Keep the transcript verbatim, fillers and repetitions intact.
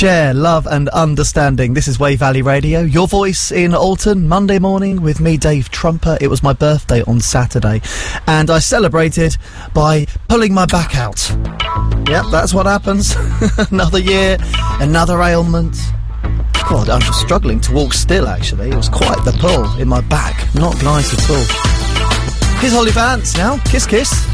Share love and understanding. This is Wave Valley Radio, your voice in Alton, Monday morning with me, Dave Trumper. It was my birthday on Saturday, and I celebrated by pulling my back out. Yep, that's what happens. Another year, another ailment. God, I'm just struggling to walk still, actually. It was quite the pull in my back. Not nice at all. Here's Holly Vance now. Kiss, kiss.